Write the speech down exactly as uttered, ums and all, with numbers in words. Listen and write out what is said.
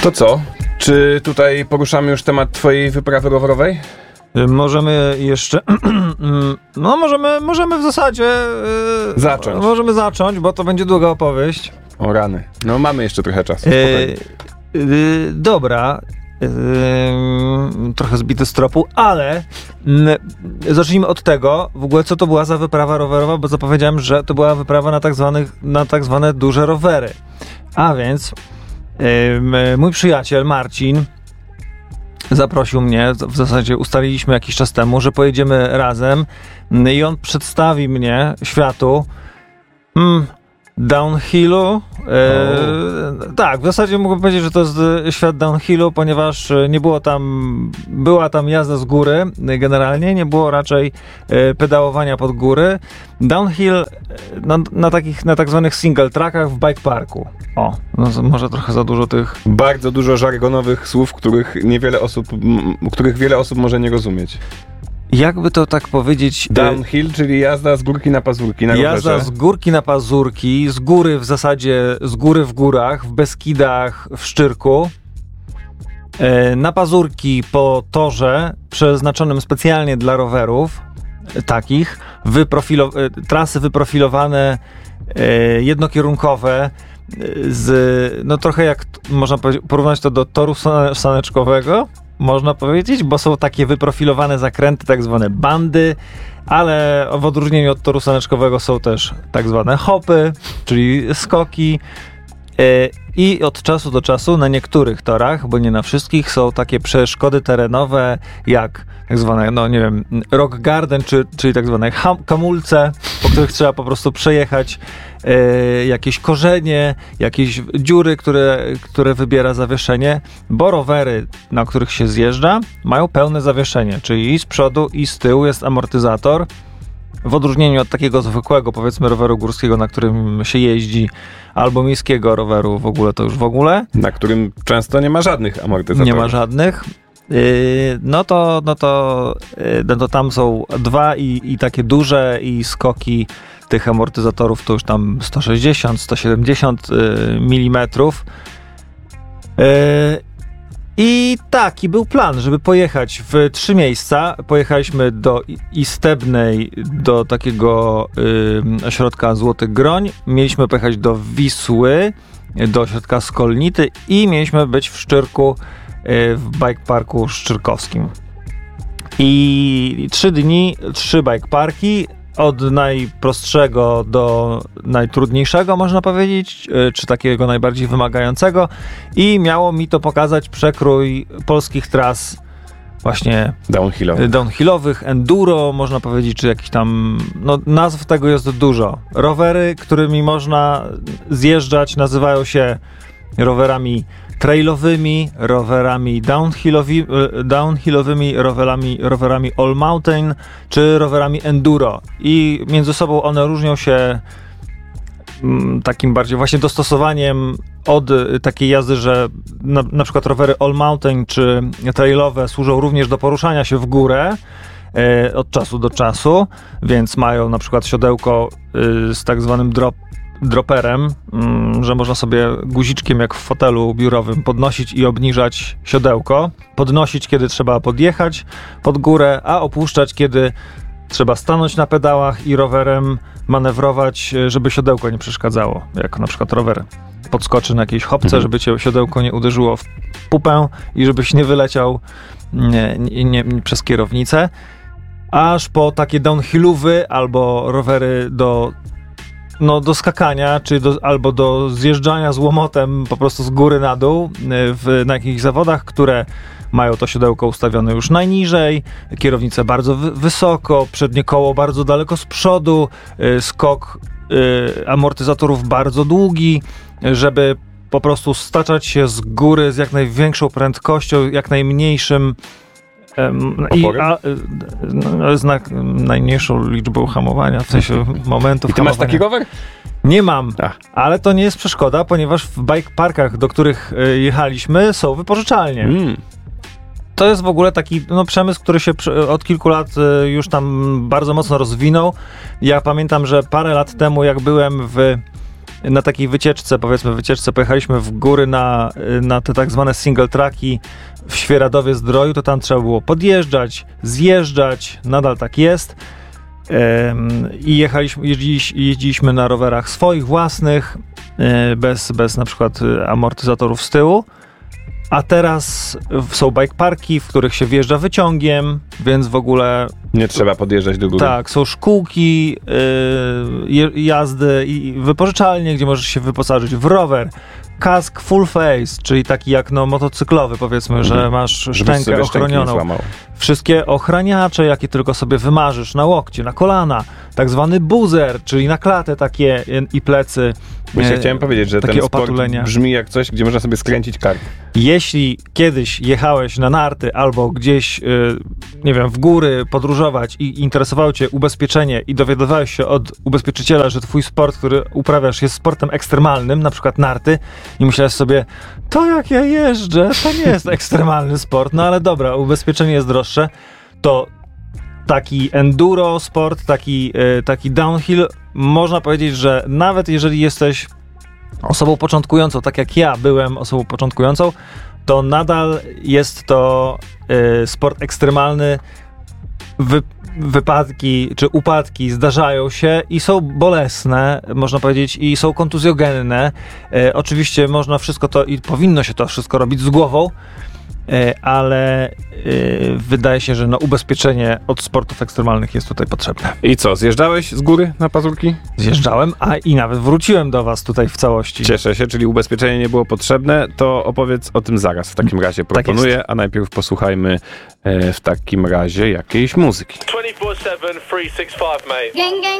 To co? Czy tutaj poruszamy już temat twojej wyprawy rowerowej? Możemy jeszcze, no możemy, możemy w zasadzie yy, zacząć. Możemy zacząć, bo to będzie długa opowieść. O rany. No mamy jeszcze trochę czasu. Yy, yy, dobra. Yy, trochę zbity z tropu, ale yy, zacznijmy od tego, w ogóle co to była za wyprawa rowerowa, bo zapowiedziałem, że to była wyprawa na tak zwanych, na tak zwane duże rowery. A więc yy, mój przyjaciel Marcin zaprosił mnie, w zasadzie ustaliliśmy jakiś czas temu, że pojedziemy razem i on przedstawi mnie światu mm, downhillu. E, tak, w zasadzie mógłbym powiedzieć, że to jest świat downhillu, ponieważ nie było tam, była tam jazda z góry generalnie, nie było raczej e, pedałowania pod góry. Downhill na, na takich, na tak zwanych single trackach w bike parku. O, no może trochę za dużo tych... Bardzo dużo żargonowych słów, których niewiele osób, m, których wiele osób może nie rozumieć. Jakby to tak powiedzieć... Downhill, czyli jazda z górki na pazurki na rowerze. Jazda z górki na pazurki, z góry w zasadzie, z góry w górach, w Beskidach, w Szczyrku. E, na pazurki po torze przeznaczonym specjalnie dla rowerów takich, wyprofilo- trasy wyprofilowane, e, jednokierunkowe, z, no trochę jak można porównać to do toru saneczkowego, można powiedzieć, bo są takie wyprofilowane zakręty, tak zwane bandy, ale w odróżnieniu od toru saneczkowego są też tak zwane hopy, czyli skoki. I od czasu do czasu na niektórych torach, bo nie na wszystkich, są takie przeszkody terenowe, jak tak zwane, no nie wiem, rock garden, czy, czyli tak zwane ham- kamulce, po których trzeba po prostu przejechać e, jakieś korzenie, jakieś dziury, które, które wybiera zawieszenie, bo rowery, na których się zjeżdża, mają pełne zawieszenie, czyli i z przodu, i z tyłu jest amortyzator. W odróżnieniu od takiego zwykłego, powiedzmy, roweru górskiego, na którym się jeździ, albo miejskiego roweru w ogóle, to już w ogóle. Na którym często nie ma żadnych amortyzatorów. Nie ma żadnych. Yy, no, to, no, to, yy, no to tam są dwa i, i takie duże i skoki tych amortyzatorów to już tam sto sześćdziesiąt, sto siedemdziesiąt yy, milimetrów. Yy, I taki był plan, żeby pojechać w trzy miejsca. Pojechaliśmy do Istebnej, do takiego y, ośrodka Złoty Groń. Mieliśmy pojechać do Wisły, do ośrodka Skolnity i mieliśmy być w Szczyrku, y, w bike parku szczyrkowskim. I trzy dni, trzy bike parki. Od najprostszego do najtrudniejszego, można powiedzieć, czy takiego najbardziej wymagającego, i miało mi to pokazać przekrój polskich tras właśnie downhillowych, downhillowych, enduro, można powiedzieć, czy jakiś tam, no nazw tego jest dużo. Rowery, którymi można zjeżdżać, nazywają się rowerami trailowymi, rowerami downhillowi, downhillowymi, rowerami, rowerami all mountain, czy rowerami enduro. I między sobą one różnią się mm, takim bardziej właśnie dostosowaniem od takiej jazdy, że na, na przykład rowery all mountain czy trailowe służą również do poruszania się w górę e, od czasu do czasu, więc mają na przykład siodełko y, z tak zwanym drop droperem, że można sobie guziczkiem jak w fotelu biurowym podnosić i obniżać siodełko. Podnosić, kiedy trzeba podjechać pod górę, a opuszczać, kiedy trzeba stanąć na pedałach i rowerem manewrować, żeby siodełko nie przeszkadzało. Jak na przykład rower podskoczy na jakiejś hopce, mhm. żeby cię siodełko nie uderzyło w pupę i żebyś nie wyleciał nie, nie, nie, przez kierownicę. Aż po takie downhillowy albo rowery do No, do skakania, czy do, albo do zjeżdżania z łomotem po prostu z góry na dół w, na jakichś zawodach, które mają to siodełko ustawione już najniżej, kierownicę bardzo wy, wysoko, przednie koło bardzo daleko z przodu, y, skok y, amortyzatorów bardzo długi, żeby po prostu staczać się z góry z jak największą prędkością, jak najmniejszym Um, i a, no, znak najmniejszą liczbą hamowania, w sensie momentów I ty hamowania. masz taki rower? Nie mam, Ach. ale to nie jest przeszkoda, ponieważ w bike parkach, do których y, jechaliśmy, są wypożyczalnie. Mm. To jest w ogóle taki no, przemysł, który się przy, od kilku lat y, już tam bardzo mocno rozwinął. Ja pamiętam, że parę lat temu, jak byłem w na takiej wycieczce, powiedzmy wycieczce, pojechaliśmy w góry na, na te tak zwane single tracki w Świeradowie-Zdroju, to tam trzeba było podjeżdżać, zjeżdżać, nadal tak jest. Ym, I jechaliśmy, jeździliśmy, jeździliśmy na rowerach swoich, własnych, yy, bez, bez na przykład amortyzatorów z tyłu. A teraz są bike parki, w których się wjeżdża wyciągiem, więc w ogóle... Nie trzeba podjeżdżać do góry. Tak, są szkółki yy, jazdy i wypożyczalnie, gdzie możesz się wyposażyć w rower, kask full face, czyli taki jak no motocyklowy, powiedzmy, mhm. że masz szczękę ochronioną. Wszystkie ochraniacze, jakie tylko sobie wymarzysz na łokcie, na kolana, tak zwany buzer, czyli na klatę takie i plecy. Właśnie chciałem powiedzieć, że ten sport brzmi jak coś, gdzie można sobie skręcić kark. Jeśli kiedyś jechałeś na narty albo gdzieś, yy, nie wiem, w góry podróżować i interesowało cię ubezpieczenie i dowiadywałeś się od ubezpieczyciela, że twój sport, który uprawiasz, jest sportem ekstremalnym, na przykład narty, i myślałeś sobie, to jak ja jeżdżę, to nie jest ekstremalny sport, no ale dobra, ubezpieczenie jest droższe, to taki enduro sport, taki, yy, taki downhill, można powiedzieć, że nawet jeżeli jesteś osobą początkującą, tak jak ja byłem osobą początkującą, to nadal jest to y, sport ekstremalny. Wy, wypadki czy upadki zdarzają się i są bolesne, można powiedzieć, i są kontuzjogenne. Y, oczywiście można wszystko to i powinno się to wszystko robić z głową, y, ale y, wydaje się, że no, ubezpieczenie od sportów ekstremalnych jest tutaj potrzebne. I co, zjeżdżałeś z góry na Pazurki? Zjeżdżałem, a i nawet wróciłem do was tutaj w całości. Cieszę się, czyli ubezpieczenie nie było potrzebne, to opowiedz o tym zaraz. W takim razie proponuję, tak a najpierw posłuchajmy e, w takim razie jakiejś muzyki. twenty-four seven, three sixty-five, mate. Gang, gang.